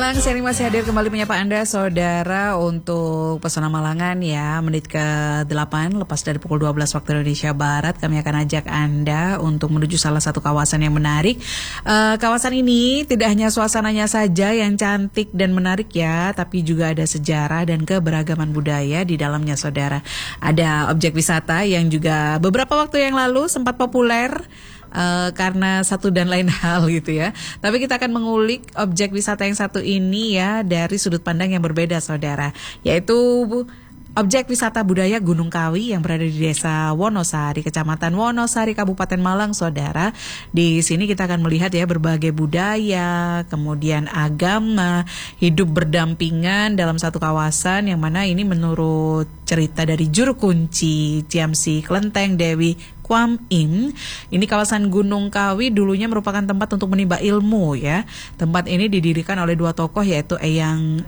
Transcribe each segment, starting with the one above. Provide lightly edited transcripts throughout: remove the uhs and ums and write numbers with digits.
Malang, Seri masih hadir kembali menyapa Anda, saudara, untuk Pesona Malangan ya. Menit ke-8, lepas dari pukul 12 waktu Indonesia Barat, kami akan ajak Anda untuk menuju salah satu kawasan yang menarik. Kawasan ini tidak hanya suasananya saja yang cantik dan menarik ya, tapi juga ada sejarah dan keberagaman budaya di dalamnya, saudara. Ada objek wisata yang juga beberapa waktu yang lalu sempat populer karena satu dan lain hal gitu ya. Tapi kita akan mengulik objek wisata yang satu ini ya dari sudut pandang yang berbeda, saudara, yaitu objek wisata budaya Gunung Kawi yang berada di Desa Wonosari, Kecamatan Wonosari, Kabupaten Malang, saudara. Di sini kita akan melihat ya berbagai budaya, kemudian agama, hidup berdampingan dalam satu kawasan yang mana ini menurut cerita dari juru kunci Ciamsi Klenteng Dewi Kwam Im, ini kawasan Gunung Kawi dulunya merupakan tempat untuk menimba ilmu ya. Tempat ini didirikan oleh dua tokoh yaitu Eyang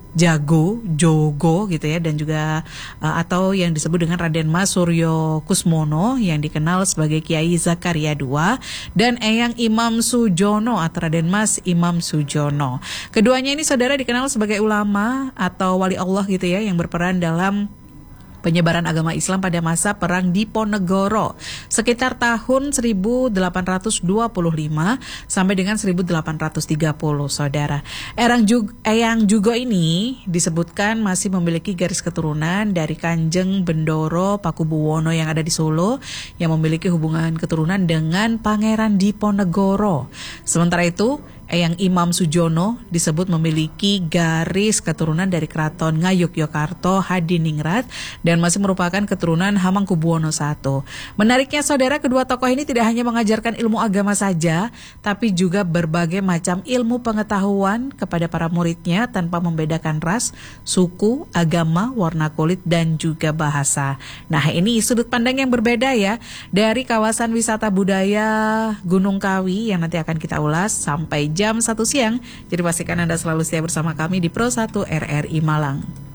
Jogo gitu ya, dan juga atau yang disebut dengan Raden Mas Suryo Kusmono yang dikenal sebagai Kiai Zakaria II, dan Eyang Imam Sujono atau Raden Mas Imam Sujono. Keduanya ini, saudara, dikenal sebagai ulama atau wali Allah gitu ya, yang berperan dalam penyebaran agama Islam pada masa Perang Diponegoro sekitar tahun 1825 sampai dengan 1830, saudara. Eyang Jugo ini disebutkan masih memiliki garis keturunan dari Kanjeng Bendoro Pakubuwono yang ada di Solo, yang memiliki hubungan keturunan dengan Pangeran Diponegoro. Sementara itu, Eyang Imam Sujono disebut memiliki garis keturunan dari Keraton Ngayogyakarta Hadiningrat dan masih merupakan keturunan Hamengkubuwono I. Menariknya, saudara, kedua tokoh ini tidak hanya mengajarkan ilmu agama saja, tapi juga berbagai macam ilmu pengetahuan kepada para muridnya tanpa membedakan ras, suku, agama, warna kulit, dan juga bahasa. Nah, ini sudut pandang yang berbeda ya dari kawasan wisata budaya Gunung Kawi yang nanti akan kita ulas sampai jam 1 siang. Jadi pastikan Anda selalu setia bersama kami di Pro 1 RRI Malang.